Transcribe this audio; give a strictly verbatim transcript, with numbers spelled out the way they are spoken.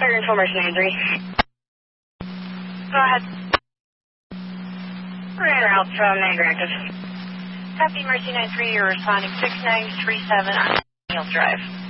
Fire info Mercy nine three. Go ahead. Ran out from Niagara Active. Copy Mercy nine three, you're responding six nine three seven on Hills Drive.